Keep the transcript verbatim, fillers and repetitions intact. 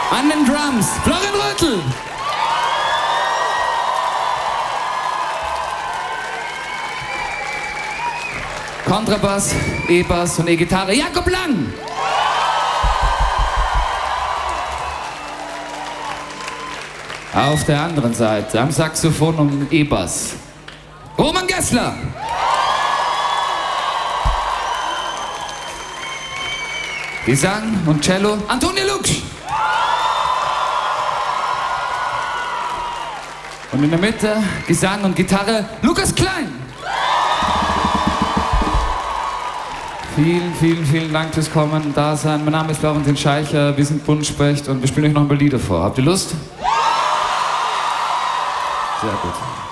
An den Drums, Florian Rötl. Kontrabass, E-Bass und E-Gitarre, Jakob Lang. Auf der anderen Seite, am Saxophon und E-Bass, Roman Gessler. Gesang und Cello, Antonia Luksch. Und in der Mitte, Gesang und Gitarre, Lukas Klein. Vielen, vielen, vielen Dank fürs Kommen, da sein. Mein Name ist Florentin Scheicher, wir sind Buntspecht und wir spielen euch noch ein paar Lieder vor. Habt ihr Lust? Sehr gut.